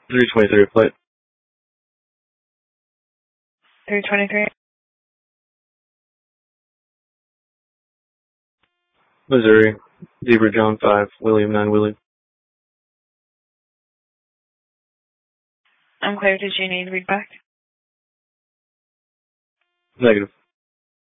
323 flight. 323. Missouri. Zebra John 5, William 9 William. I'm clear. Did you need read back? Negative.